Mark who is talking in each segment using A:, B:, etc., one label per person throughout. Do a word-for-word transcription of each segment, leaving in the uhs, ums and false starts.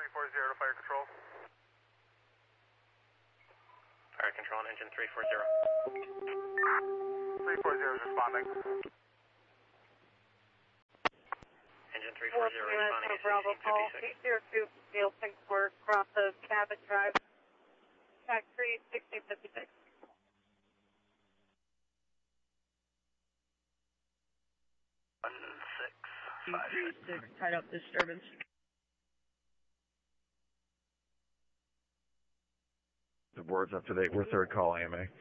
A: three four zero to fire control.
B: Fire control on engine three four zero.
A: three four zero is responding.
B: Engine three four zero responding at
C: Bravo call,
B: sixteen fifty-six.
C: eight zero two, Field six four, cross of Cabot Drive, track three, sixteen fifty-six.
B: One six five six.
C: Tied up disturbance.
D: The board's up to date. We're third call A M A.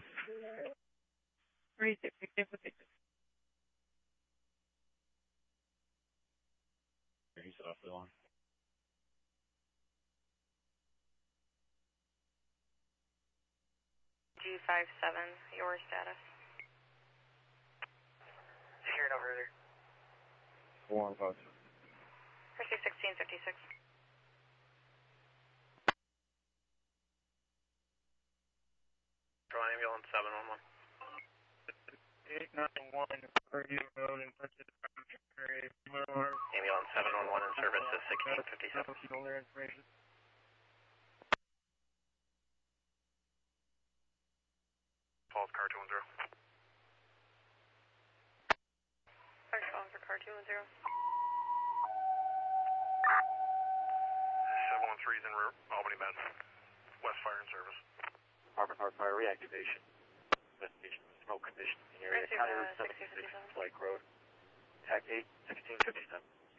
C: three sixty fifty-six.
D: He's off the line.
E: G five seven, your status.
B: Hearing over there.
D: Four on post.
E: Percy sixteen fifty-six.
B: Control ambulance seven one one.
A: eight nine one, Purdue Road in Purchase.
B: Ambulance seven one one in service at sixteen fifty-seven.
A: Falls car two one zero.
E: Fire calling for car two one zero.
A: seven one three is en route, Albany Med. West Fire in service.
B: Harbor North Fire reactivation. Investigation of smoke conditions in the area.
E: Percy,
B: County
E: uh,
B: Route seventy-six,
E: sixteen fifty-seven.
B: Lake Road. Tac eight, sixteen fifty-seven.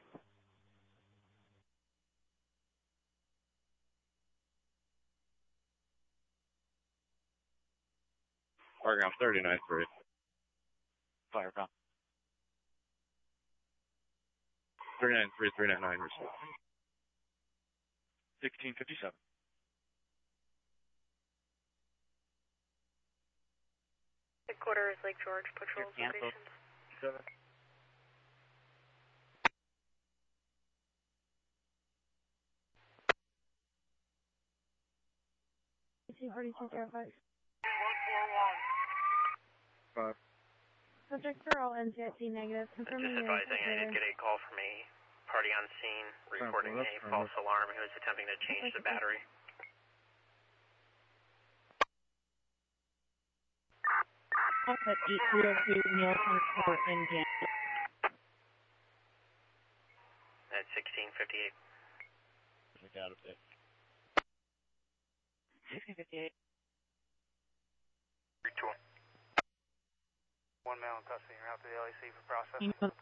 D: Oregon thirty-nine three.
B: Fire com.
D: three nine three, three nine nine.
B: sixteen fifty-seven.
E: Headquarters Lake George patrol
B: Cancel.
E: stations.
A: Seven.
C: Already sent air five.
A: one four one.
D: Five.
C: Subject for all N C I T negative. Confirming
B: Just
C: your
B: advising, I did get a call from a party on scene reporting
D: well,
B: a
D: that's
B: false alarm who was attempting to change the battery.
C: At eight zero two Nielsen Court, Indiana.
B: At sixteen fifty-eight.
D: Out of it.
C: sixteen fifty-eight.
A: three two one. One male in custody. You're out to the L A C for processing.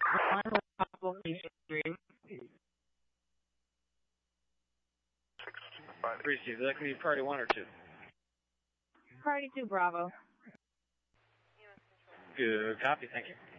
A: Six five.
D: Three, Steve. Is that going to be party one or two?
C: Party two, Bravo.
D: Good copy. Thank you.